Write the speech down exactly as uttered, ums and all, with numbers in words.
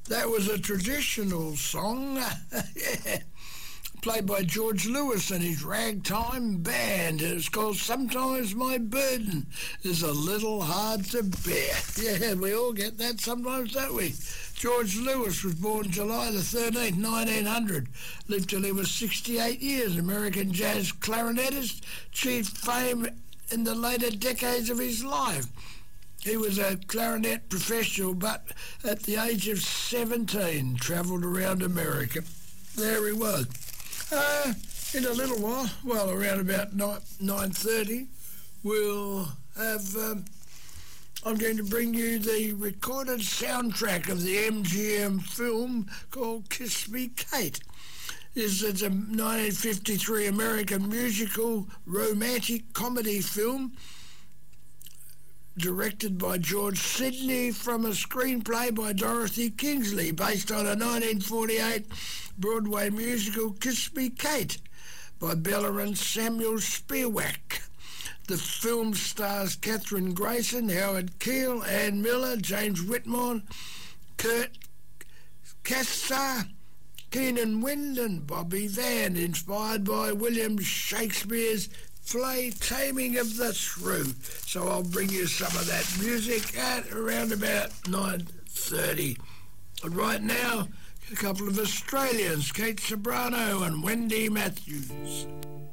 That was a traditional song, yeah, played by George Lewis and his ragtime band. It's called Sometimes My Burden is a Little Hard to Bear. Yeah, we all get that sometimes, don't we? George Lewis was born July the thirteenth, nineteen hundred. Lived till he was sixty-eight years. American jazz clarinetist, achieved fame in the later decades of his life. He was a clarinet professional, but at the age of seventeen, travelled around America. There he was. Uh, in a little while, well, around about nine thirty, we'll have... Um, I'm going to bring you the recorded soundtrack of the M G M film called Kiss Me, Kate. It's, it's a nineteen fifty-three American musical romantic comedy film directed by George Sidney from a screenplay by Dorothy Kingsley, based on a nineteen forty-eight Broadway musical Kiss Me, Kate by Bella and Samuel Spielwack. The film stars Catherine Grayson, Howard Keel, Ann Miller, James Whitmore, Kurt Cassar, Keenan Wind and Bobby Van, inspired by William Shakespeare's play Taming of the Shrew. So I'll bring you some of that music at around about nine thirty. And right now, a couple of Australians, Kate Sobrano and Wendy Matthews.